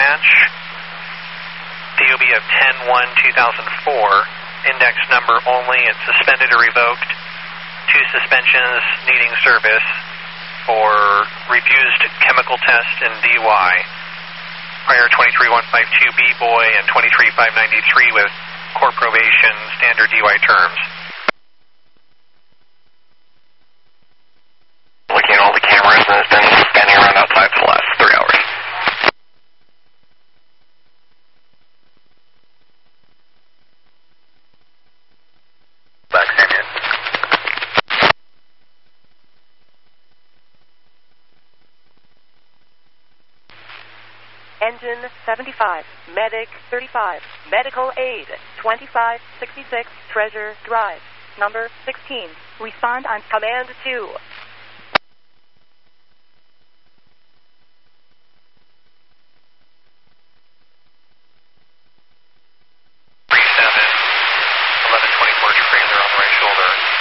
dispatch. DOB of 10-1-2004. Index number only. It's suspended or revoked. 2 suspensions needing service for refused chemical test and DUI. Prior 23152B boy and 23593 with court probation, standard DUI terms. Looking at all the cameras, and it's been standing around outside for the last 3 hours. Back, same here. Engine 75, Medic 35, Medical Aid 2566, Treasure Drive, number 16. Respond on Command 2. 37, 1124 trailer on the right shoulder.